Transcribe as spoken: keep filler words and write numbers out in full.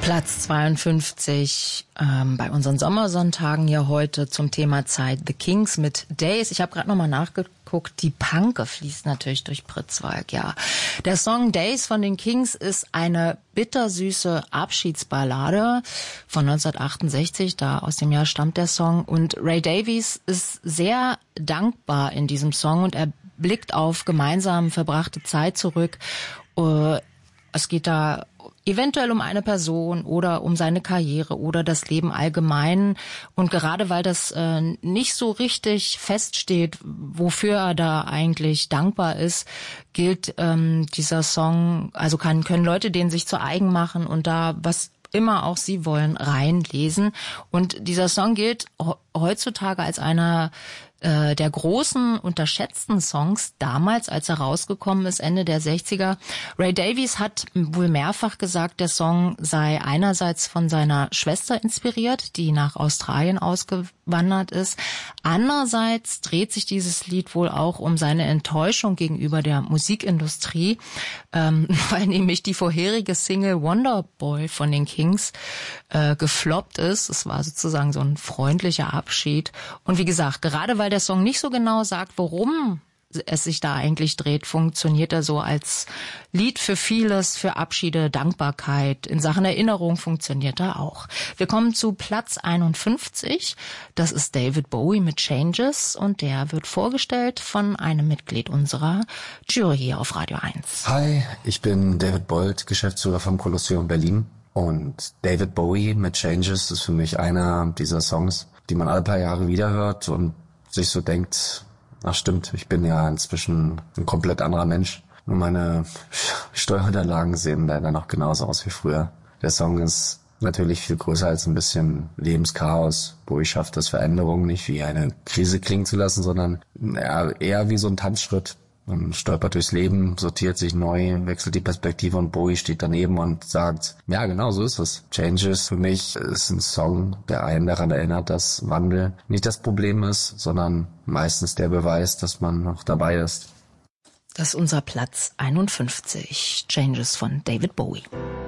Platz zweiundfünfzig ähm, bei unseren Sommersonntagen hier heute zum Thema Zeit. The Kings mit Days. Ich habe gerade nochmal nachgeguckt. Die Panke fließt natürlich durch Pritzwalk, ja. Der Song Days von den Kings ist eine bittersüße Abschiedsballade von neunzehnhundertachtundsechzig. Da aus dem Jahr stammt der Song. Und Ray Davies ist sehr dankbar in diesem Song und er blickt auf gemeinsam verbrachte Zeit zurück. Uh, es geht da eventuell um eine Person oder um seine Karriere oder das Leben allgemein. Und gerade weil das äh, nicht so richtig feststeht, wofür er da eigentlich dankbar ist, gilt ähm, dieser Song, also kann, können Leute den sich zu eigen machen und da was immer auch sie wollen reinlesen. Und dieser Song gilt heutzutage als einer äh, der großen, unterschätzten Songs damals, als er rausgekommen ist, Ende der sechziger. Ray Davies hat wohl mehrfach gesagt, der Song sei einerseits von seiner Schwester inspiriert, die nach Australien ausgewandert ist. Andererseits dreht sich dieses Lied wohl auch um seine Enttäuschung gegenüber der Musikindustrie, ähm, weil nämlich die vorherige Single Wonderboy von den Kings äh, gefloppt ist. Es war sozusagen so ein freundlicher Abschied. Und wie gesagt, gerade weil der Song nicht so genau sagt, worum es sich da eigentlich dreht, funktioniert er so als Lied für vieles, für Abschiede, Dankbarkeit. In Sachen Erinnerung funktioniert er auch. Wir kommen zu Platz einundfünfzig. Das ist David Bowie mit Changes und der wird vorgestellt von einem Mitglied unserer Jury hier auf Radio eins. Hi, ich bin David Bold, Geschäftsführer vom Kolosseum Berlin. Und David Bowie mit Changes ist für mich einer dieser Songs, die man alle paar Jahre wieder hört und sich so denkt, ach stimmt, ich bin ja inzwischen ein komplett anderer Mensch. Nur meine Steuerunterlagen sehen leider noch genauso aus wie früher. Der Song ist natürlich viel größer als ein bisschen Lebenschaos. Bowie schafft das, Veränderungen nicht wie eine Krise klingen zu lassen, sondern eher, eher wie so ein Tanzschritt. Man stolpert durchs Leben, sortiert sich neu, wechselt die Perspektive und Bowie steht daneben und sagt, ja genau so ist es. Changes für mich ist ein Song, der einen daran erinnert, dass Wandel nicht das Problem ist, sondern meistens der Beweis, dass man noch dabei ist. Das ist unser Platz einundfünfzig, Changes von David Bowie.